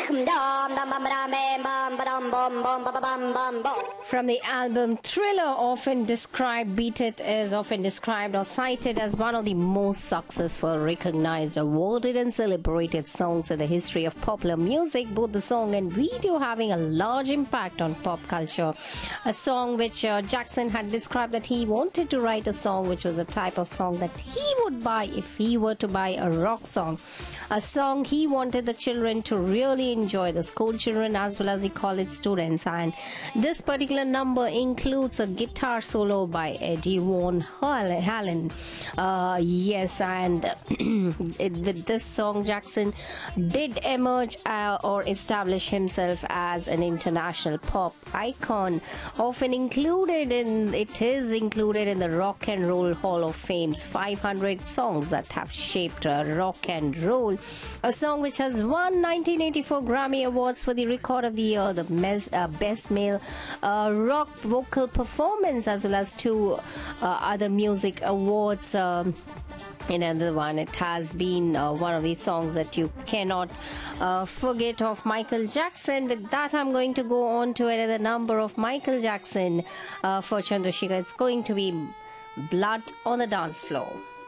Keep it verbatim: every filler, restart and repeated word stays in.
From the album Thriller, often described, Beat It is often described or cited as one of the most successful, recognized, awarded, and celebrated songs in the history of popular music, both the song and video having a large impact on pop culture. A song which uh, Jackson had described that he wanted to write a song which was a type of song that he would buy if he were to buy a rock song. A song he wanted the children to really enjoy, the school children as well as the college students. And this particular number includes a guitar solo by Eddie Van Halen. Uh, yes, and it, with this song, Jackson did emerge uh, or establish himself as an international pop icon, often included in, it is included in the Rock and Roll Hall of Fame's five hundred songs that have shaped uh, rock and roll. A song which has won nineteen eighty-four Grammy Awards for the Record of the Year, the mes- uh, Best Male uh, Rock Vocal Performance, as well as two uh, other music awards. Um, Another one, it has been uh, one of these songs that you cannot uh, forget of Michael Jackson. With that, I'm going to go on to another number of Michael Jackson uh, for Chandrasekhar. It's going to be Blood on the Dance Floor.